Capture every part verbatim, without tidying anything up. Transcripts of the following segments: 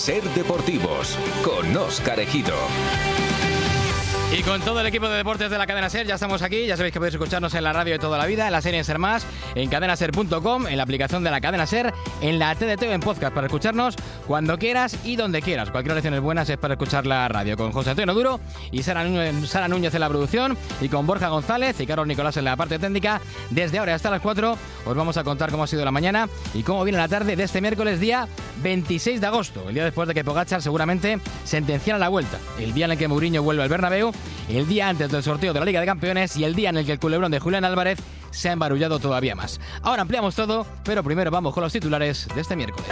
Ser Deportivos, con Óscar Ejido. Y con todo el equipo de deportes de la cadena SER ya estamos aquí. Ya sabéis que podéis escucharnos en la radio de toda la vida, en la serie en SER Más, en cadena ser punto com, en la aplicación de la cadena SER, en la T D T o en podcast para escucharnos cuando quieras y donde quieras. Cualquier lección es buena es para escuchar la radio. Con José Antonio Duro y Sara Núñez, Sara Núñez en la producción, y con Borja González y Carlos Nicolás en la parte técnica. Desde ahora hasta las cuatro os vamos a contar cómo ha sido la mañana y cómo viene la tarde de este miércoles día veintiséis de agosto, el día después de que Pogačar seguramente sentenciara la vuelta, el día en el que Mourinho vuelve al Bernabéu, el día antes del sorteo de la Liga de Campeones y el día en el que el culebrón de Julián Álvarez se ha embarullado todavía más. Ahora ampliamos todo, pero primero vamos con los titulares de este miércoles.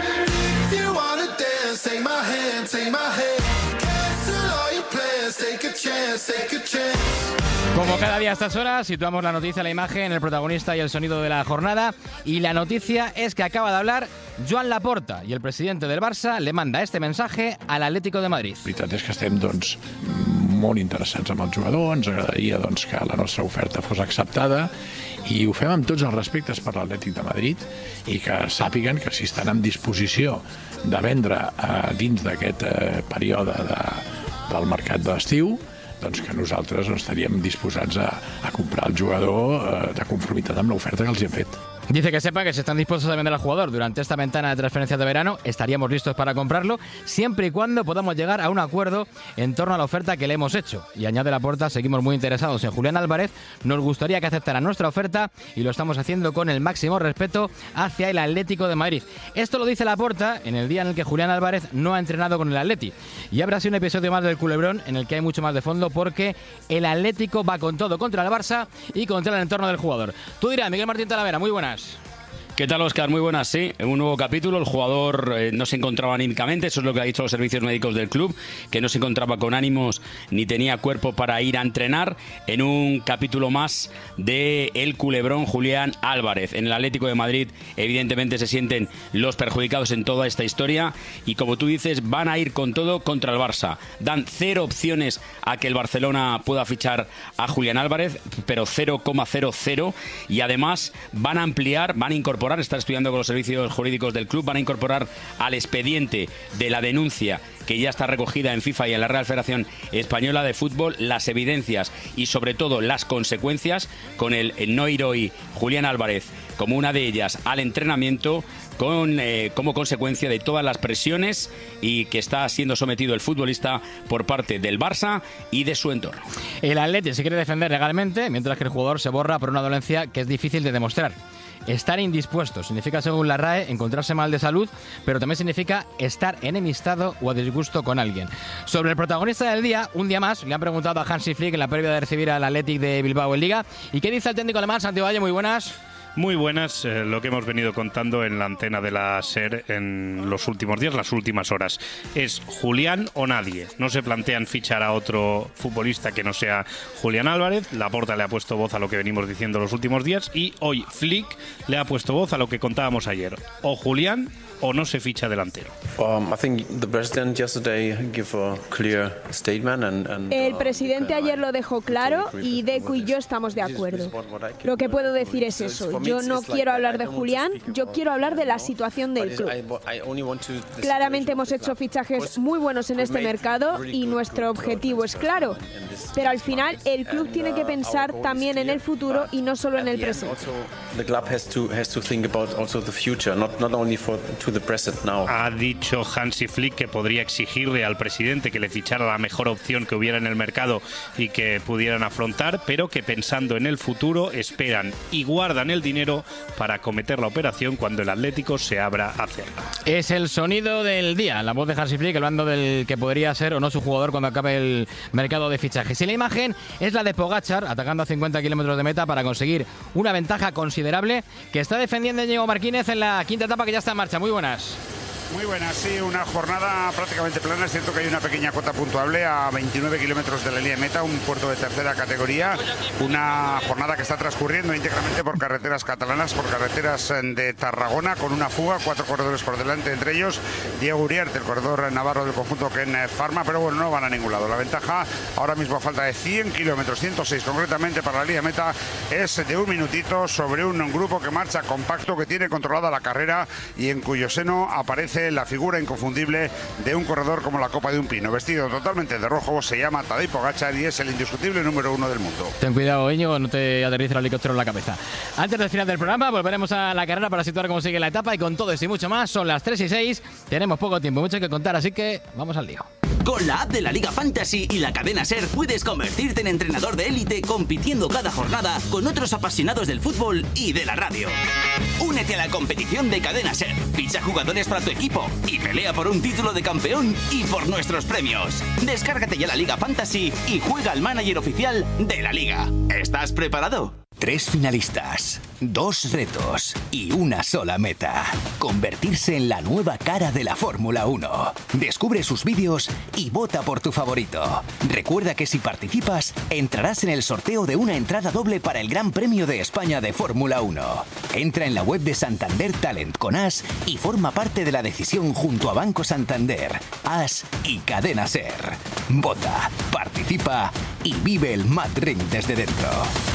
Como cada día a estas horas, situamos la noticia, la imagen, el protagonista y el sonido de la jornada. Y la noticia es que acaba de hablar Joan Laporta y el presidente del Barça le manda este mensaje al Atlético de Madrid. La veritat és que estem doncs, molt interessats amb el jugador, ens agradaria doncs, que la nostra oferta fos acceptada i ho fem amb tots els respectes per l'Atlètic de Madrid i que sàpiguen que si estan en disposició de vendre eh, dins d'aquest eh, període de, del mercat d'estiu, doncs que nosaltres no estaríem disposats a, a comprar el jugador eh, de conformitat amb l'oferta que els hem fet. Dice que sepa que si están dispuestos a vender al jugador durante esta ventana de transferencias de verano, estaríamos listos para comprarlo, siempre y cuando podamos llegar a un acuerdo en torno a la oferta que le hemos hecho. Y añade Laporta, seguimos muy interesados en Julián Álvarez, nos gustaría que aceptara nuestra oferta y lo estamos haciendo con el máximo respeto hacia el Atlético de Madrid. Esto lo dice Laporta en el día en el que Julián Álvarez no ha entrenado con el Atleti. Y habrá sido un episodio más del culebrón en el que hay mucho más de fondo porque el Atlético va con todo contra el Barça y contra el entorno del jugador. Tú dirás, Miguel Martín Talavera, muy buenas. ¿Qué tal, Óscar? Muy buenas, sí. En un nuevo capítulo, el jugador eh, no se encontraba anímicamente, eso es lo que ha dicho los servicios médicos del club, que no se encontraba con ánimos ni tenía cuerpo para ir a entrenar. En un capítulo más de el culebrón Julián Álvarez. En el Atlético de Madrid, evidentemente, se sienten los perjudicados en toda esta historia y, como tú dices, van a ir con todo contra el Barça. Dan cero opciones a que el Barcelona pueda fichar a Julián Álvarez, pero cero coma cero cero, y además van a ampliar, van a incorporar está estudiando con los servicios jurídicos del club, van a incorporar al expediente de la denuncia que ya está recogida en FIFA y en la Real Federación Española de Fútbol las evidencias y sobre todo las consecuencias con el no ir hoy Julián Álvarez como una de ellas al entrenamiento con, eh, como consecuencia de todas las presiones y que está siendo sometido el futbolista por parte del Barça y de su entorno. El Atleti se quiere defender legalmente mientras que el jugador se borra por una dolencia que es difícil de demostrar. Estar indispuesto significa, según la R A E, encontrarse mal de salud, pero también significa estar enemistado o a disgusto con alguien. Sobre el protagonista del día, un día más, le han preguntado a Hansi Flick en la previa de recibir al Athletic de Bilbao en Liga. ¿Y qué dice el técnico alemán, Santiago Valle? Muy buenas. Muy buenas, eh, lo que hemos venido contando en la antena de la SER en los últimos días, las últimas horas. Es Julián o nadie. No se plantean fichar a otro futbolista que no sea Julián Álvarez. Laporta le ha puesto voz a lo que venimos diciendo los últimos días y hoy Flick le ha puesto voz a lo que contábamos ayer. O Julián o no se ficha delantero. El presidente ayer lo dejó claro y Deco y yo estamos de acuerdo. Lo que puedo decir es eso. Yo no quiero hablar de Julián, yo quiero hablar de la situación del club. Claramente hemos hecho fichajes muy buenos en este mercado y nuestro objetivo es claro. Pero al final el club tiene que pensar también en el futuro y no solo en el presente. Ha dicho Hansi Flick que podría exigirle al presidente que le fichara la mejor opción que hubiera en el mercado y que pudieran afrontar, pero que pensando en el futuro esperan y guardan el dinero para acometer la operación cuando el Atlético se abra a hacerla. Es el sonido del día, la voz de Hansi Flick hablando del que podría ser o no su jugador cuando acabe el mercado de fichajes. Y la imagen es la de Pogačar atacando a cincuenta kilómetros de meta para conseguir una ventaja considerable que está defendiendo Íñigo Martínez en la quinta etapa que ya está en marcha. Muy buenas. Muy buena, sí, una jornada prácticamente plana. Es cierto que hay una pequeña cuota puntuable a veintinueve kilómetros de la línea de meta, un puerto de tercera categoría. Una jornada que está transcurriendo íntegramente por carreteras catalanas, por carreteras de Tarragona, con una fuga, cuatro corredores por delante, entre ellos Diego Uriarte, el corredor navarro del conjunto Ken Pharma, pero bueno, no van a ningún lado. La ventaja ahora mismo a falta de cien kilómetros, ciento seis concretamente para la línea de meta, es de un minutito sobre un grupo que marcha compacto, que tiene controlada la carrera y en cuyo seno aparece parece la figura inconfundible de un corredor como la copa de un pino. Vestido totalmente de rojo, se llama Tadej Pogačar y es el indiscutible número uno del mundo. Ten cuidado, Íñigo, no te aterrice el helicóptero en la cabeza. Antes del final del programa, volveremos a la carrera para situar cómo sigue la etapa y con todo esto y mucho más. Son las tres y seis, tenemos poco tiempo, mucho que contar, así que vamos al lío. Con la app de la Liga Fantasy y la cadena SER puedes convertirte en entrenador de élite compitiendo cada jornada con otros apasionados del fútbol y de la radio. Únete a la competición de cadena SER, ficha jugadores para tu equipo y pelea por un título de campeón y por nuestros premios. Descárgate ya la Liga Fantasy y juega al manager oficial de la Liga. ¿Estás preparado? Tres finalistas, dos retos y una sola meta. Convertirse en la nueva cara de la Fórmula uno. Descubre sus vídeos y vota por tu favorito. Recuerda que si participas, entrarás en el sorteo de una entrada doble para el Gran Premio de España de Fórmula uno. Entra en la web de Santander Talent con As y forma parte de la decisión junto a Banco Santander, As y Cadena SER. Vota, participa y vive el Mad Ring desde dentro.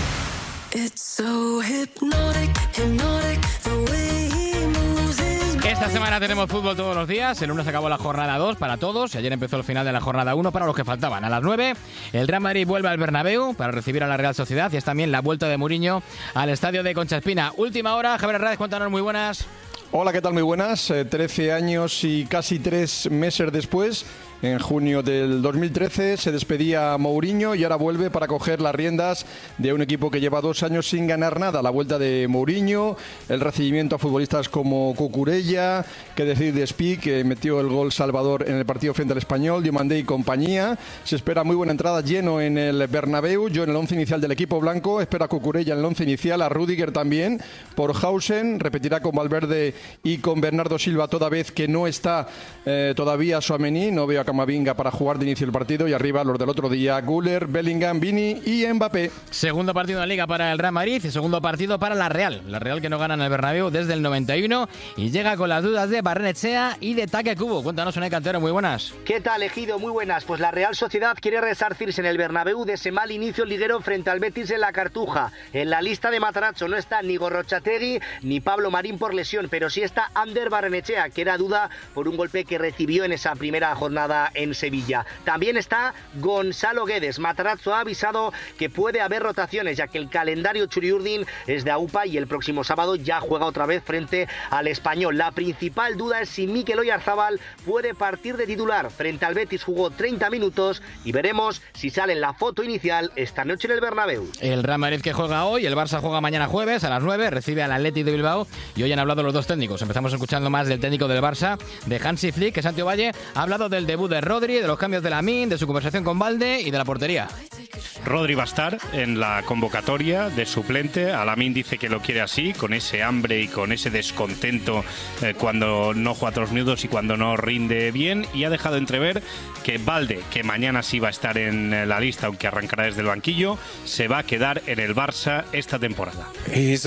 Esta semana tenemos fútbol todos los días. El lunes acabó la jornada dos para todos y ayer empezó el final de la jornada uno para los que faltaban. A las nueve, el Real Madrid vuelve al Bernabéu para recibir a la Real Sociedad y es también la vuelta de Mourinho al estadio de Concha Espina. Última hora, Javier Hernández, cuéntanos, muy buenas. Hola, ¿qué tal? Muy buenas. Eh, trece años y casi tres meses después, en junio del dos mil trece, se despedía Mourinho y ahora vuelve para coger las riendas de un equipo que lleva dos años sin ganar nada. La vuelta de Mourinho, el recibimiento a futbolistas como Cucurella, que decir de Spi, que metió el gol salvador en el partido frente al Español, Diomandé y compañía. Se espera muy buena entrada, lleno en el Bernabéu. Yo en el once inicial del equipo blanco, espera a Cucurella en el once inicial, a Rüdiger también, por Hausen, repetirá con Valverde y con Bernardo Silva, toda vez que no está eh, todavía Tchouaméni. No veo a Camavinga para jugar de inicio del partido y arriba los del otro día, Güler, Bellingham, Vini y Mbappé. Segundo partido en la Liga para el Real Madrid y segundo partido para la Real. La Real que no gana en el Bernabéu desde el noventa y uno y llega con las dudas de Barrenechea y de Taque Kubo. Cuéntanos, Unai Cantero, muy buenas. ¿Qué tal, Ejido? Muy buenas. Pues la Real Sociedad quiere resarcirse en el Bernabéu de ese mal inicio liguero frente al Betis en la Cartuja. En la lista de Matarazzo no está ni Gorrochategui ni Pablo Marín por lesión, pero sí está Ander Barrenechea, que era duda por un golpe que recibió en esa primera jornada en Sevilla. También está Gonzalo Guedes. Matarazzo ha avisado que puede haber rotaciones, ya que el calendario Churiurdin es de AUPA y el próximo sábado ya juega otra vez frente al Español. La principal duda es si Mikel Oyarzabal puede partir de titular. Frente al Betis jugó treinta minutos y veremos si sale en la foto inicial esta noche en el Bernabéu. El Real Madrid que juega hoy, el Barça juega mañana jueves a las nueve, recibe al Athletic de Bilbao y hoy han hablado los dos técnicos. Empezamos escuchando más del técnico del Barça, de Hansi Flick, que Santi Ovalle ha hablado del debut de Rodri, de los cambios de Lamine, de su conversación con Valde y de la portería. Rodri va a estar en la convocatoria de suplente. Lamine dice que lo quiere así, con ese hambre y con ese descontento eh, cuando no juega todos los minutos y cuando no rinde bien, y ha dejado entrever que Valde, que mañana sí va a estar en la lista, aunque arrancará desde el banquillo, se va a quedar en el Barça esta temporada. Él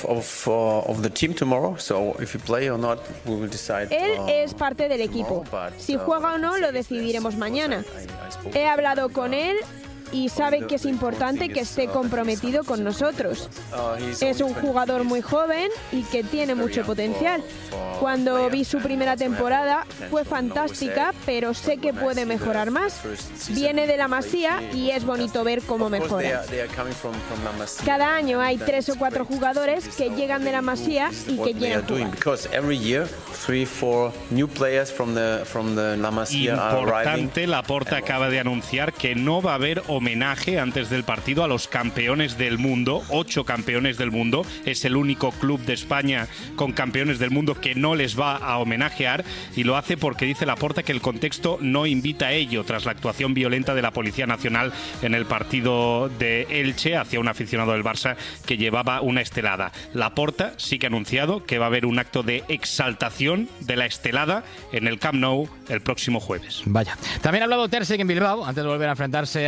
es parte del equipo. Si juega o no lo decidiremos mañana. He hablado con él y sabe que es importante que esté comprometido con nosotros. Es un jugador muy joven y que tiene mucho potencial. Cuando vi su primera temporada fue fantástica, pero sé que puede mejorar más. Viene de la Masía y es bonito ver cómo mejora. Cada año hay tres o cuatro jugadores que llegan de la Masía y que quieren jugar. Importante, Laporta acaba de anunciar que no va a haber homenaje antes del partido a los campeones del mundo, ocho campeones del mundo. Es el único club de España con campeones del mundo que no les va a homenajear, y lo hace porque dice Laporta que el contexto no invita a ello tras la actuación violenta de la Policía Nacional en el partido de Elche hacia un aficionado del Barça que llevaba una estelada. Laporta sí que ha anunciado que va a haber un acto de exaltación de la estelada en el Camp Nou el próximo jueves. Vaya. También ha hablado Ter Stegen en Bilbao antes de volver a enfrentarse a Hansi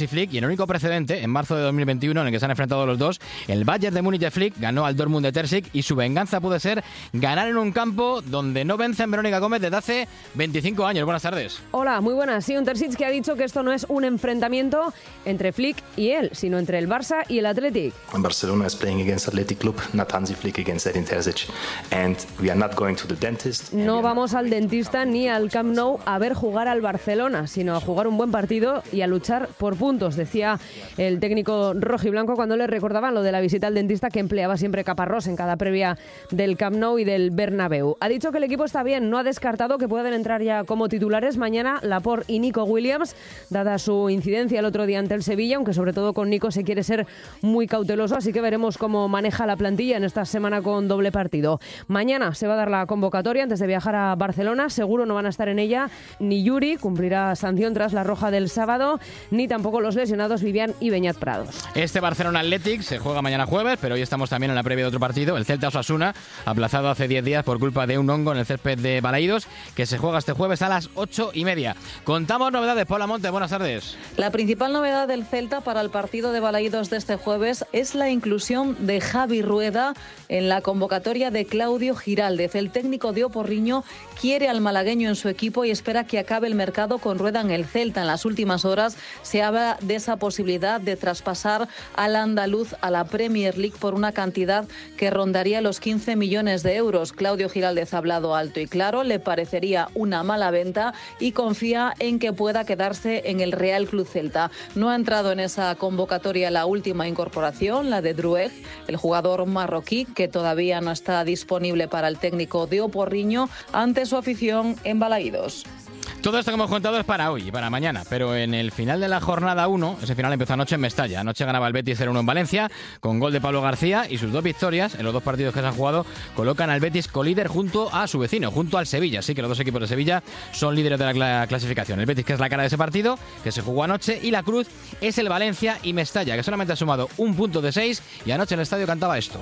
Hansi Flick y el único precedente, en marzo de dos mil veintiuno, en el que se han enfrentado los dos, el Bayern de Múnich de Flick ganó al Dortmund de Ter Zic y su venganza puede ser ganar en un campo donde no vencen Verónica Gómez desde hace veinticinco años. Buenas tardes. Hola, muy buenas. Sí, un Ter Zic que ha dicho que esto no es un enfrentamiento entre Flick y él, sino entre el Barça y el Athletic. Barcelona is playing against Athletic Club, not Hansi Flick against Edin Terzic, and we are not going to the dentist. No vamos al dentista ni al Camp Nou a ver jugar al Barcelona, sino a jugar un buen partido y a luchar por puntos, decía el técnico rojiblanco cuando le recordaban lo de la visita al dentista que empleaba siempre Caparrós en cada previa del Camp Nou y del Bernabéu. Ha dicho que el equipo está bien, no ha descartado que pueden entrar ya como titulares mañana Laporte y Nico Williams, dada su incidencia el otro día ante el Sevilla, aunque sobre todo con Nico se quiere ser muy cauteloso, así que veremos cómo maneja la plantilla en esta semana con doble partido. Mañana se va a dar la convocatoria antes de viajar a Barcelona, seguro no van a estar en ella ni Yuri, cumplirá sanción tras la roja del sábado, ni tampoco los lesionados Vivian y Beñat Prados. Este Barcelona Athletic se juega mañana jueves, pero hoy estamos también en la previa de otro partido, el Celta Osasuna, aplazado hace diez días por culpa de un hongo en el césped de Balaídos, que se juega este jueves a las ocho y media. Contamos novedades. Paula Monte, buenas tardes. La principal novedad del Celta para el partido de Balaídos de este jueves es la inclusión de Javi Rueda en la convocatoria de Claudio Giraldez. El técnico de Oporriño quiere al malagueño en su equipo y espera que acabe el mercado con Rueda en el Celta. En las últimas horas se habla de esa posibilidad de traspasar al andaluz a la Premier League por una cantidad que rondaría los quince millones de euros. Claudio Giraldez ha hablado alto y claro, le parecería una mala venta y confía en que pueda quedarse en el Real Club Celta. No ha entrado en esa convocatoria la última incorporación, la de Drueg, el jugador marroquí que todavía no está disponible para el técnico de Oporriño ante su afición en Balaídos. Todo esto que hemos contado es para hoy y para mañana, pero en el final de la jornada uno, ese final empezó anoche en Mestalla. Anoche ganaba el Betis cero uno en Valencia, con gol de Pablo García, y sus dos victorias en los dos partidos que se han jugado colocan al Betis colíder junto a su vecino, junto al Sevilla. Así que los dos equipos de Sevilla son líderes de la clasificación. El Betis, que es la cara de ese partido, que se jugó anoche, y la cruz es el Valencia y Mestalla, que solamente ha sumado un punto de seis, y anoche en el estadio cantaba esto.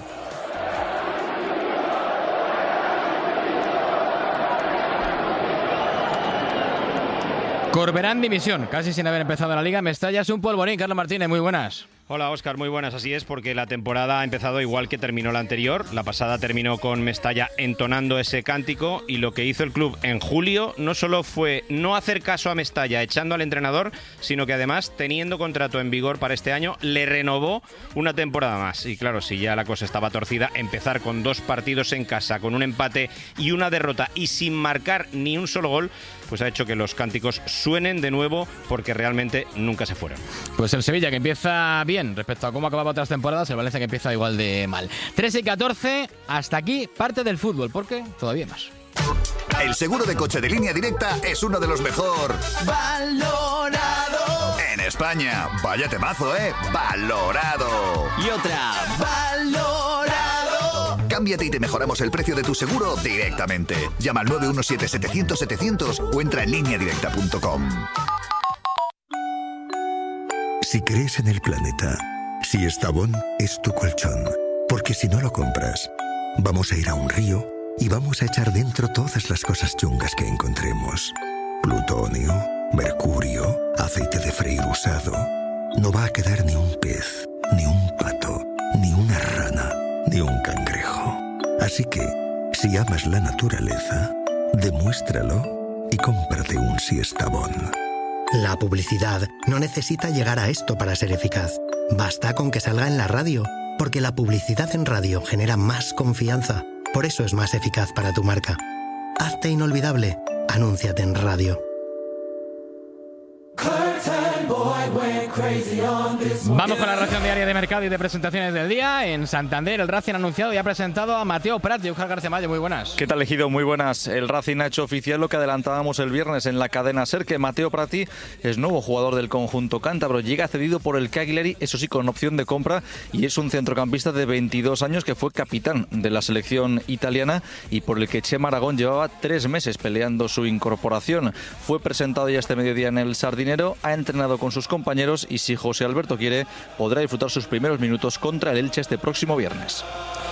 Corberán dimisión, casi sin haber empezado la Liga. Mestalla es un polvorín. Carlos Martínez, muy buenas. Hola Óscar, muy buenas. Así es, porque la temporada ha empezado igual que terminó la anterior. La pasada terminó con Mestalla entonando ese cántico, y lo que hizo el club en julio no solo fue no hacer caso a Mestalla echando al entrenador, sino que además, teniendo contrato en vigor para este año, le renovó una temporada más. Y claro, si ya la cosa estaba torcida, empezar con dos partidos en casa, con un empate y una derrota y sin marcar ni un solo gol, pues ha hecho que los cánticos suenen de nuevo, porque realmente nunca se fueron. Pues el Sevilla, que empieza bien respecto a cómo acababa otras temporadas, el Valencia, que empieza igual de mal. trece y catorce, hasta aquí parte del fútbol, porque todavía más. El seguro de coche de Línea Directa es uno de los mejor valorado en España. Vaya temazo, ¿eh? Valorado. Y otra, valorado. Cámbiate y te mejoramos el precio de tu seguro directamente. Llama al nueve uno siete, setecientos, setecientos o entra en línea directa punto com. Si crees en el planeta, si Estavón es tu colchón, porque si no lo compras, vamos a ir a un río y vamos a echar dentro todas las cosas chungas que encontremos. Plutonio, mercurio, aceite de freír usado. No va a quedar ni un pez, ni un pato, ni una rana, ni un cangrejo. Así que, si amas la naturaleza, demuéstralo y cómprate un Siestabón. La publicidad no necesita llegar a esto para ser eficaz. Basta con que salga en la radio, porque la publicidad en radio genera más confianza. Por eso es más eficaz para tu marca. Hazte inolvidable. Anúnciate en radio. Vamos con la ración diaria de mercado y de presentaciones del día. En Santander, el Racing ha anunciado y ha presentado a Mateo Prat y Óscar García Mayo. Muy buenas. ¿Qué tal, Ejido? Muy buenas. El Racing ha hecho oficial lo que adelantábamos el viernes en la cadena SER, que Mateo Prati es nuevo jugador del conjunto cántabro. Llega cedido por el Cagliari, eso sí, con opción de compra, y es un centrocampista de veintidós años que fue capitán de la selección italiana y por el que Chema Aragón llevaba tres meses peleando su incorporación. Fue presentado ya este mediodía en el Sardinero, ha entrenado con sus compañeros y, si José Alberto quiere, podrá disfrutar sus primeros minutos contra el Elche este próximo viernes.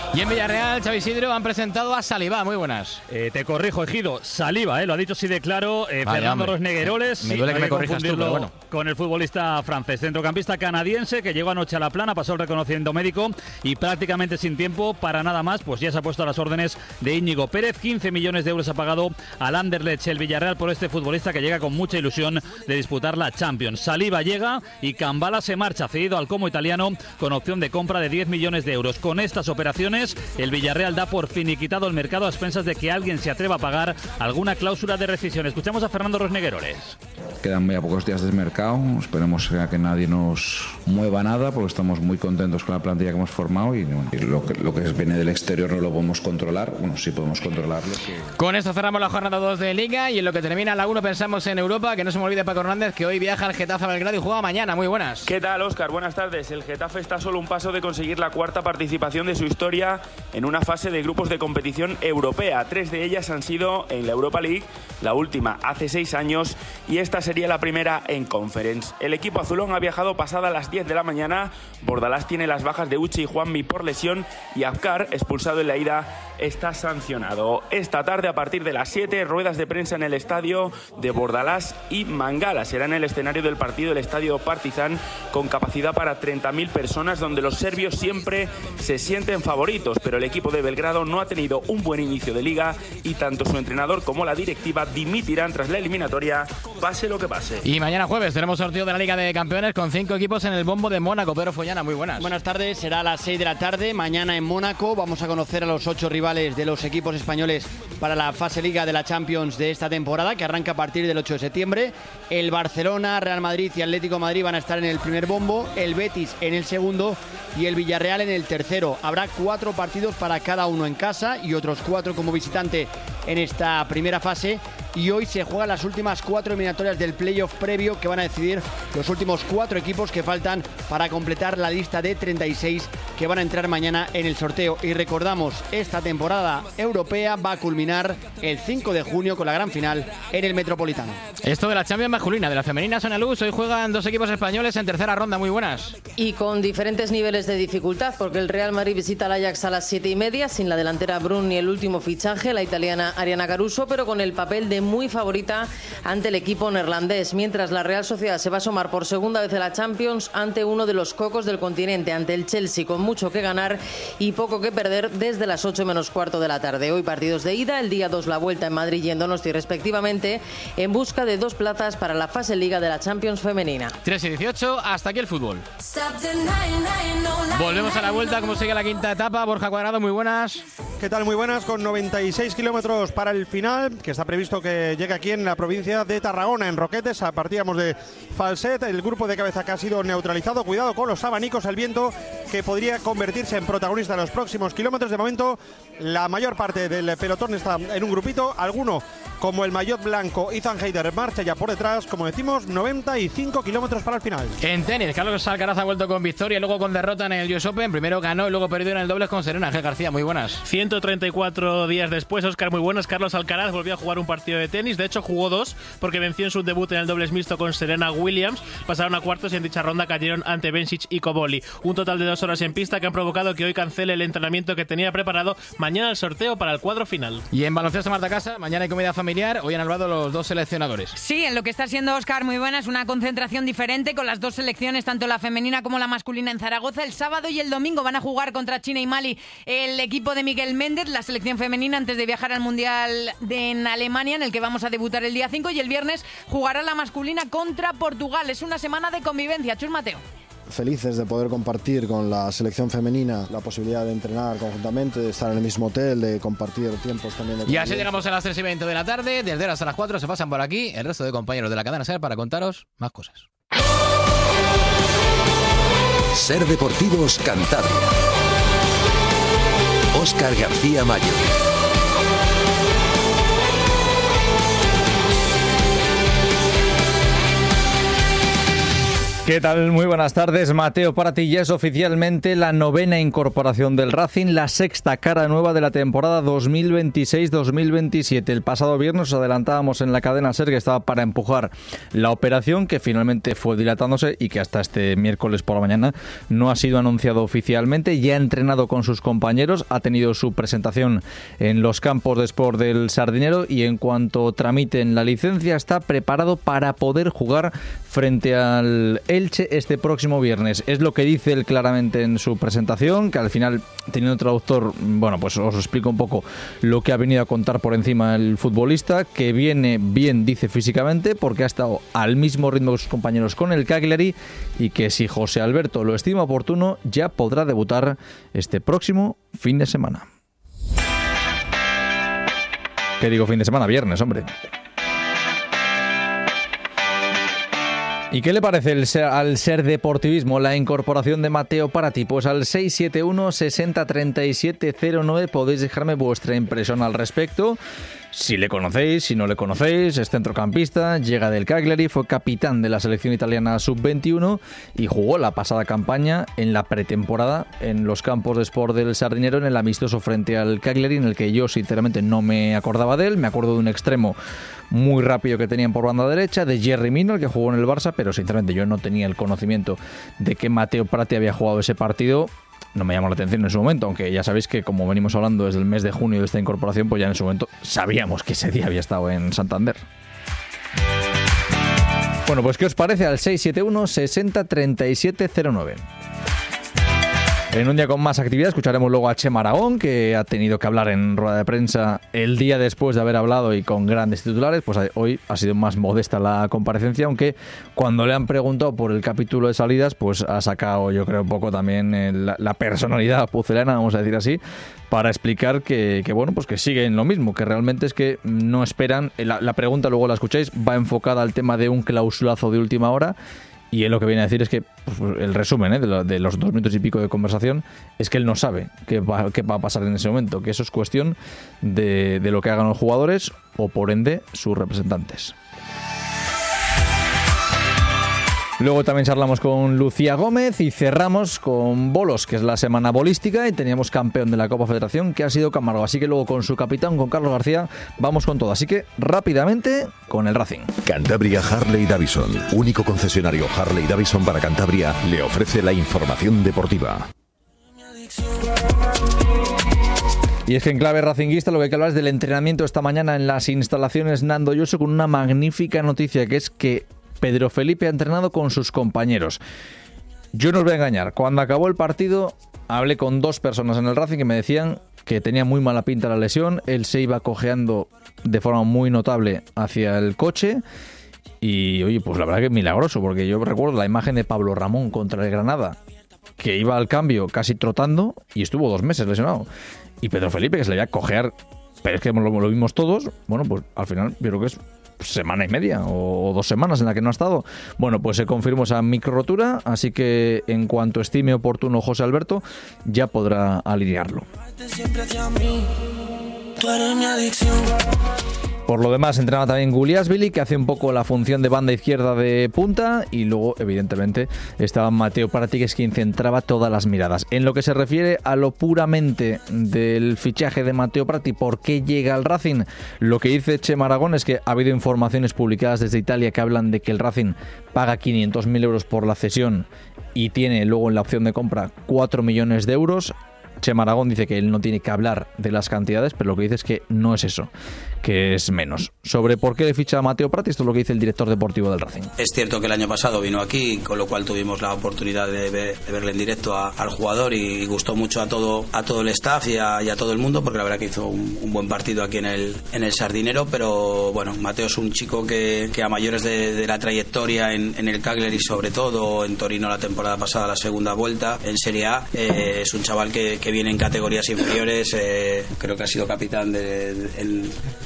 Y en Villarreal, Xavi Isidro, han presentado a Saliba. Muy buenas. Eh, te corrijo, Ejido. Saliba, eh, lo ha dicho así de claro. Eh, Vaya, Fernando hombre. Rosnegueroles. Me duele que me corrijas tú, pero bueno. Con el futbolista francés, centrocampista canadiense que llegó anoche a la Plana, pasó el reconocimiento médico y prácticamente sin tiempo para nada más, pues ya se ha puesto a las órdenes de Íñigo Pérez. quince millones de euros ha pagado al Anderlecht el Villarreal por este futbolista que llega con mucha ilusión de disputar la Champions. Saliba llega y Cambala se marcha, cedido al Como italiano con opción de compra de diez millones de euros. Con estas operaciones, el Villarreal da por finiquitado el mercado a expensas de que alguien se atreva a pagar alguna cláusula de rescisión. Escuchamos a Fernando Rosnegueroles. Quedan ya pocos días del mercado, esperemos que nadie nos mueva nada porque estamos muy contentos con la plantilla que hemos formado y, bueno, y lo, que, lo que viene del exterior no lo podemos controlar, bueno, sí podemos controlarlo. Que... Con esto cerramos la jornada dos de Liga y en lo que termina la uno pensamos en Europa, que no se me olvide Paco Hernández que hoy viaja al Getafe a Belgrado y juega mañana. Muy buenas. ¿Qué tal, Óscar? Buenas tardes. El Getafe está solo un paso de conseguir la cuarta participación de su historia en una fase de grupos de competición europea. Tres de ellas han sido en la Europa League, la última hace seis años y esta sería la primera en Conference. El equipo azulón ha viajado pasada las diez de la mañana. Bordalás tiene las bajas de Uche y Juanmi por lesión y Abkar, expulsado en la ida, está sancionado. Esta tarde a partir de las siete, ruedas de prensa en el estadio de Bordalás y Mangala. Será en el escenario del partido del estadio Partizan con capacidad para treinta mil personas, donde los serbios siempre se sienten favoritos, pero el equipo de Belgrado no ha tenido un buen inicio de liga y tanto su entrenador como la directiva dimitirán tras la eliminatoria, pase lo que pase. Y mañana jueves tenemos sorteo de la Liga de Campeones con cinco equipos en el bombo de Mónaco. Pedro Follana, muy buenas. Buenas tardes, será a las seis de la tarde, mañana en Mónaco. Vamos a conocer a los ocho rivales de los equipos españoles para la fase Liga de la Champions de esta temporada, que arranca a partir del ocho de septiembre. El Barcelona, Real Madrid y Atlético de Madrid van a estar en el primer bombo, el Betis en el segundo y el Villarreal en el tercero. Habrá cuatro partidos para cada uno en casa y otros cuatro como visitante en esta primera fase. Y hoy se juegan las últimas cuatro eliminatorias del playoff previo que van a decidir los últimos cuatro equipos que faltan para completar la lista de treinta y seis que van a entrar mañana en el sorteo. Y recordamos, esta temporada europea va a culminar el cinco de junio con la gran final en el Metropolitano. Esto de la Champions masculina, de la femenina Sonia Luz, hoy juegan dos equipos españoles en tercera ronda. Muy buenas. Y con diferentes niveles de dificultad, porque el Real Madrid visita al Ajax a las siete y media, sin la delantera Brun ni el último fichaje, la italiana Ariana Caruso, pero con el papel de muy favorita ante el equipo neerlandés, mientras la Real Sociedad se va a asomar por segunda vez en la Champions ante uno de los cocos del continente, ante el Chelsea, con mucho que ganar y poco que perder desde las ocho menos cuarto de la tarde. Hoy partidos de ida, el día dos la vuelta en Madrid y en Donosti respectivamente, en busca de dos plazas para la fase Liga de la Champions femenina. tres y dieciocho, hasta aquí el fútbol. Volvemos a la vuelta, como sigue la quinta etapa. Borja Cuadrado, muy buenas. ¿Qué tal? Muy buenas, con noventa y seis kilómetros para el final, que está previsto que llegue aquí en la provincia de Tarragona, en Roquetes. Partíamos de Falset, el grupo de cabeza que ha sido neutralizado. Cuidado con los abanicos, el viento que podría convertirse en protagonista en los próximos kilómetros. De momento, la mayor parte del pelotón está en un grupito. Alguno, como el maillot blanco Ethan Heider, marcha ya por detrás. Como decimos, noventa y cinco kilómetros para el final. En tenis, Carlos Alcaraz ha vuelto con victoria y luego con derrota en el U S Open. Primero ganó y luego perdió en el dobles con Serena. Ángel García, muy buenas. ciento treinta y cuatro días después, Óscar, muy buenas. Carlos Alcaraz volvió a jugar un partido de tenis. De hecho, jugó dos porque venció en su debut en el dobles mixto con Serena Williams. Pasaron a cuartos y en dicha ronda cayeron ante Bencic y Cobolli. Un total de dos horas en pista que han provocado que hoy cancele el entrenamiento que tenía preparado. Mañana el sorteo para el cuadro final. Y en baloncesto, Marta Casa, mañana hay comida familiar. Hoy han hablado los dos seleccionadores. Sí, en lo que está siendo, Óscar, muy buena, es una concentración diferente con las dos selecciones, tanto la femenina como la masculina, en Zaragoza. El sábado y el domingo van a jugar contra China y Mali el equipo de Miguel Méndez, la selección femenina, antes de viajar al Mundial de en Alemania, en el que vamos a debutar el día cinco, y el viernes jugará la masculina contra Portugal. Es una semana de convivencia. Chus Mateo. Felices de poder compartir con la selección femenina la posibilidad de entrenar conjuntamente, de estar en el mismo hotel, de compartir tiempos también. De y así llegamos a las tres y veinte de la tarde. Desde ahora hasta las cuatro se pasan por aquí el resto de compañeros de la cadena SER para contaros más cosas. SER Deportivos Cantabria. Óscar García Mayo. ¿Qué tal? Muy buenas tardes. Mateo Prati ya es oficialmente la novena incorporación del Racing, la sexta cara nueva de la temporada dos mil veintiséis dos mil veintisiete. El pasado viernes os adelantábamos en la cadena SER que estaba para empujar la operación, que finalmente fue dilatándose y que hasta este miércoles por la mañana no ha sido anunciado oficialmente. Ya ha entrenado con sus compañeros, ha tenido su presentación en los campos de Sport del Sardinero y en cuanto tramiten la licencia está preparado para poder jugar frente al Elche este próximo viernes. Es lo que dice él claramente en su presentación, que al final, teniendo un traductor, bueno, pues os explico un poco lo que ha venido a contar por encima el futbolista, que viene bien, dice, físicamente, porque ha estado al mismo ritmo que sus compañeros con el Cagliari y que si José Alberto lo estima oportuno, ya podrá debutar este próximo fin de semana. ¿Qué digo fin de semana? Viernes, hombre. ¿Y qué le parece el ser, al Ser Deportivismo la incorporación de Mateo Prati? Pues al seis siete uno sesenta treinta y siete cero nueve podéis dejarme vuestra impresión al respecto. Si le conocéis, si no le conocéis, es centrocampista, llega del Cagliari, fue capitán de la selección italiana sub veintiuno y jugó la pasada campaña en la pretemporada en los campos de Sport del Sardinero en el amistoso frente al Cagliari, en el que yo sinceramente no me acordaba de él. Me acuerdo de un extremo muy rápido que tenían por banda derecha, de Jerry Mina, el que jugó en el Barça, pero sinceramente yo no tenía el conocimiento de que Mateo Prati había jugado ese partido. No me llamó la atención en su momento, aunque ya sabéis que como venimos hablando desde el mes de junio de esta incorporación, pues ya en su momento sabíamos que ese día había estado en Santander. Bueno, pues ¿qué os parece al seis siete uno sesenta treinta y siete cero nueve? En un día con más actividad escucharemos luego a Chema Aragón, que ha tenido que hablar en rueda de prensa el día después de haber hablado y con grandes titulares. Pues hoy ha sido más modesta la comparecencia, aunque cuando le han preguntado por el capítulo de salidas, pues ha sacado, yo creo, un poco también el, la personalidad pucelana, vamos a decir así, para explicar que, que bueno, pues que siguen lo mismo, que realmente es que no esperan. La, la pregunta, luego la escucháis, va enfocada al tema de un clausulazo de última hora. Y él lo que viene a decir es que, pues, el resumen ¿eh? de, lo, de los dos minutos y pico de conversación es que él no sabe qué va, qué va a pasar en ese momento, que eso es cuestión de, de lo que hagan los jugadores o, por ende, sus representantes. Luego también charlamos con Lucía Gómez y cerramos con bolos, que es la semana bolística, y teníamos campeón de la Copa Federación, que ha sido Camargo. Así que luego con su capitán, con Carlos García, vamos con todo. Así que rápidamente con el Racing. Cantabria Harley Davidson, único concesionario Harley Davidson para Cantabria, le ofrece la información deportiva. Y es que en clave racinguista lo que hay que hablar es del entrenamiento esta mañana en las instalaciones Nando Yoso, con una magnífica noticia, que es que Pedro Felipe ha entrenado con sus compañeros. Yo no os voy a engañar, cuando acabó el partido hablé con dos personas en el Racing que me decían que tenía muy mala pinta la lesión, él se iba cojeando de forma muy notable hacia el coche y oye, pues la verdad que es milagroso, porque yo recuerdo la imagen de Pablo Ramón contra el Granada, que iba al cambio casi trotando y estuvo dos meses lesionado, y Pedro Felipe que se le iba a cojear, pero es que lo, lo vimos todos. Bueno, pues al final yo creo que es semana y media o dos semanas en la que no ha estado. Bueno, pues se confirmó esa micro rotura, así que en cuanto estime oportuno José Alberto, ya podrá alinearlo. Por lo demás, entrenaba también Guliasvili, que hace un poco la función de banda izquierda de punta, y luego, evidentemente, estaba Mateo Prati, que es quien centraba todas las miradas. En lo que se refiere a lo puramente del fichaje de Mateo Prati, ¿por qué llega al Racing? Lo que dice Chema Aragón es que ha habido informaciones publicadas desde Italia que hablan de que el Racing paga quinientos mil euros por la cesión y tiene luego en la opción de compra cuatro millones de euros. Chema Aragón dice que él no tiene que hablar de las cantidades, pero lo que dice es que no es eso, que es menos. Sobre por qué le ficha a Mateo Prati, esto es lo que dice el director deportivo del Racing. Es cierto que el año pasado vino aquí, con lo cual tuvimos la oportunidad de, ver, de verle en directo a, al jugador, y gustó mucho a todo a todo el staff y a, y a todo el mundo, porque la verdad que hizo un, un buen partido aquí en el en el Sardinero. Pero bueno, Mateo es un chico que, que a mayores de, de la trayectoria en, en el Cagliari, y sobre todo en Torino la temporada pasada, la segunda vuelta en Serie A, eh, es un chaval que, que viene en categorías inferiores, eh, creo que ha sido capitán de, de,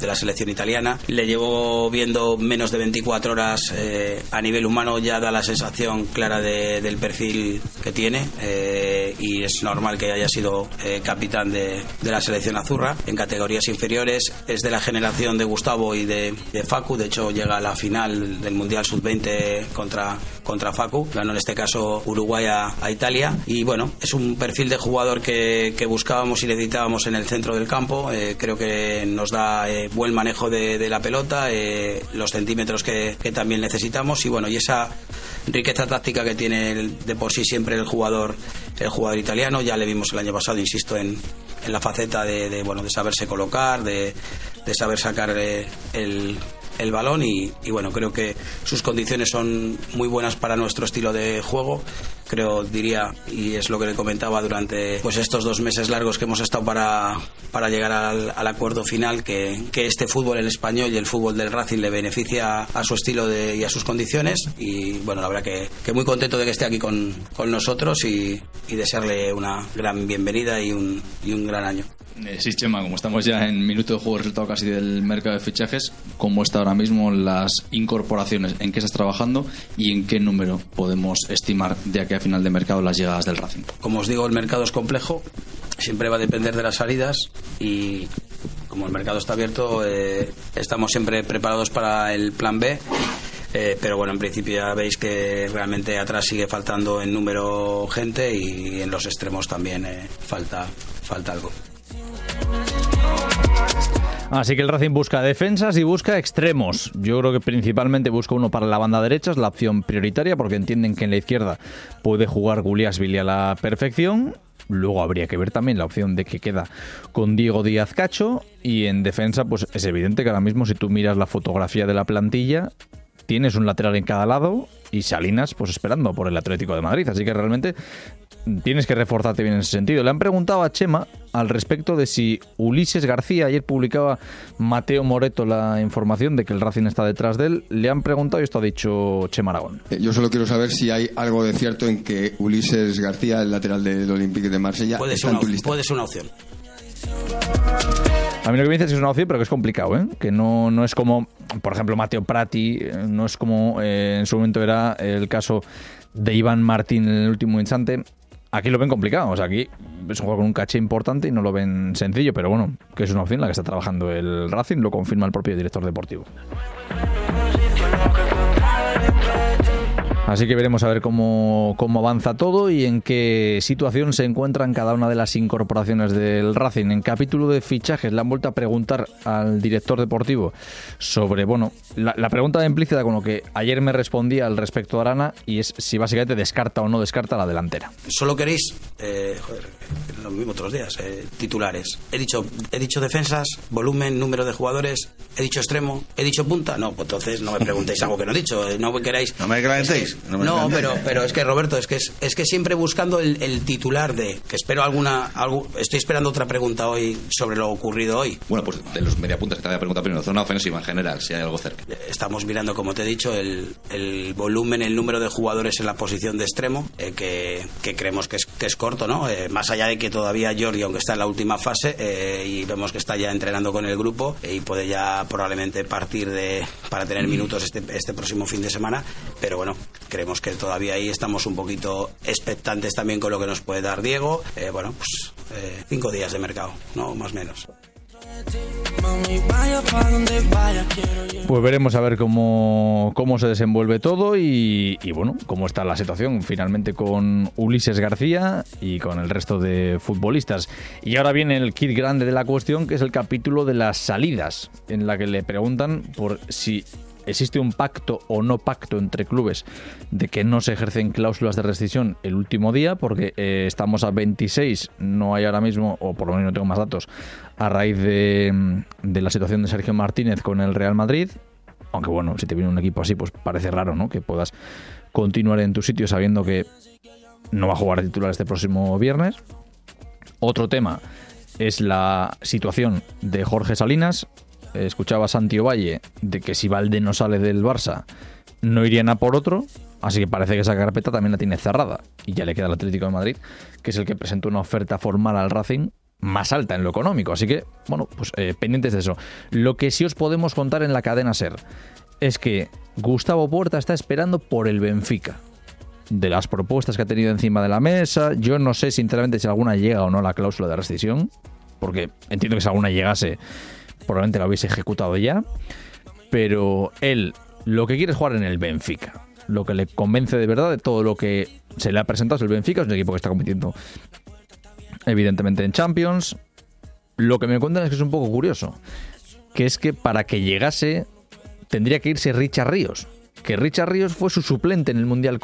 de la selección italiana. Le llevo viendo menos de veinticuatro horas. Eh, a nivel humano ya da la sensación clara de, del perfil que tiene, eh, y es normal que haya sido eh, capitán de, de la selección azurra en categorías inferiores. Es de la generación de Gustavo y de, de Facu. De hecho llega a la final del Mundial sub veinte contra, contra Facu. Ganó en este caso Uruguay a, a Italia, y bueno, es un perfil de jugador que, que buscábamos y necesitábamos en el centro del campo. Eh, creo que nos da eh, buen manejo de, de la pelota, eh, los centímetros que, que también necesitamos, y bueno, y esa riqueza táctica que tiene el, de por sí siempre el jugador el jugador italiano. Ya le vimos el año pasado, insisto, en, en la faceta de, de bueno de saberse colocar, de, de saber sacar eh, el el balón, y, y bueno, creo que sus condiciones son muy buenas para nuestro estilo de juego. Creo, diría, y es lo que le comentaba durante pues estos dos meses largos que hemos estado para, para llegar al, al acuerdo final, que, que este fútbol, el español y el fútbol del Racing, le beneficia a su estilo de, y a sus condiciones. Y bueno, la verdad que, que muy contento de que esté aquí con, con nosotros, y, y desearle una gran bienvenida y un, y un gran año. Eh, sí, Chema, como estamos ya en minuto de juego, resultado casi del mercado de fichajes, ¿cómo está ahora mismo las incorporaciones? ¿En qué estás trabajando y en qué número podemos estimar de aquí a final de mercado las llegadas del Racing? Como os digo, el mercado es complejo, siempre va a depender de las salidas, y como el mercado está abierto, eh, estamos siempre preparados para el plan B. Eh, pero bueno, en principio ya veis que realmente atrás sigue faltando en número gente, y en los extremos también eh, falta, falta algo. Así que el Racing busca defensas y busca extremos. Yo creo que principalmente busca uno para la banda derecha, es la opción prioritaria, porque entienden que en la izquierda puede jugar Guliasvili a la perfección. Luego habría que ver también la opción de que queda con Diego Díaz Cacho, y en defensa pues es evidente que ahora mismo, si tú miras la fotografía de la plantilla, tienes un lateral en cada lado y Salinas pues esperando por el Atlético de Madrid, así que realmente tienes que reforzarte bien en ese sentido. Le han preguntado a Chema al respecto de si Ulises García, ayer publicaba Mateo Moreto la información de que el Racing está detrás de él, le han preguntado y esto ha dicho Chema Aragón. Yo solo quiero saber si hay algo de cierto en que Ulises García, el lateral del Olympique de Marsella, puede está ser en tu una, lista. puede ser una opción. A mí lo que me dices es que es una opción, pero que es complicado, ¿eh? Que no, no es como, por ejemplo, Mateo Prati, no es como eh, en su momento era el caso de Iván Martín en el último instante. Aquí lo ven complicado, o sea, aquí es un juego con un caché importante y no lo ven sencillo, pero bueno, que es una opción la que está trabajando el Racing, lo confirma el propio director deportivo. Así que veremos a ver cómo, cómo avanza todo y en qué situación se encuentran cada una de las incorporaciones del Racing. En capítulo de fichajes le han vuelto a preguntar al director deportivo sobre, bueno, la, la pregunta implícita con lo que ayer me respondía al respecto a Arana, y es si básicamente descarta o no descarta la delantera. Solo queréis, eh, joder, lo mismo otros días, eh, titulares. He dicho, he dicho defensas, volumen, número de jugadores, he dicho extremo, he dicho punta. No, pues entonces no me preguntéis algo que no he dicho, no me queráis. No me calentéis. No, no pero, pero es que Roberto, es que es, es que siempre buscando el, el titular de que espero alguna, algo, estoy esperando otra pregunta hoy sobre lo ocurrido hoy. Bueno, pues de los mediapuntas que te había preguntado primero, zona ofensiva en general, si hay algo cerca. Estamos mirando, como te he dicho, el, el volumen, el número de jugadores en la posición de extremo, eh, que, que creemos que es, que es corto, ¿no? Eh, más allá de que todavía Jordi, aunque está en la última fase, eh, y vemos que está ya entrenando con el grupo, eh, y puede ya probablemente partir de para tener minutos este, este próximo fin de semana, pero bueno, creemos que todavía ahí estamos un poquito expectantes también con lo que nos puede dar Diego. Eh, bueno, pues eh, cinco días de mercado, no más o menos. Pues veremos a ver cómo, cómo se desenvuelve todo y, y bueno, cómo está la situación finalmente con Ulises García y con el resto de futbolistas. Y ahora viene el kit grande de la cuestión, que es el capítulo de las salidas, en la que le preguntan por si existe un pacto o no pacto entre clubes de que no se ejercen cláusulas de rescisión el último día, porque eh, estamos a veintiséis, no hay ahora mismo, o por lo menos no tengo más datos, a raíz de, de la situación de Sergio Martínez con el Real Madrid. Aunque bueno, si te viene un equipo así, pues parece raro, ¿no?, que puedas continuar en tu sitio sabiendo que no va a jugar titular este próximo viernes. Otro tema es la situación de Jorge Salinas. Escuchaba a Santi Ovalle de que si Valde no sale del Barça no irían a por otro, así que parece que esa carpeta también la tiene cerrada y ya le queda al Atlético de Madrid, que es el que presentó una oferta formal al Racing más alta en lo económico. Así que, bueno, pues eh, pendientes de eso. Lo que sí os podemos contar en la cadena SER es que Gustavo Puerta está esperando por el Benfica. De las propuestas que ha tenido encima de la mesa, yo no sé sinceramente si alguna llega o no la cláusula de rescisión, porque entiendo que si alguna llegase, probablemente la hubiese ejecutado ya, pero él lo que quiere es jugar en el Benfica. Lo que le convence de verdad de todo lo que se le ha presentado es el Benfica, es un equipo que está compitiendo evidentemente en Champions. Lo que me cuentan es que es un poco curioso, que es que para que llegase tendría que irse Richard Ríos, que Richard Ríos fue su suplente en el Mundial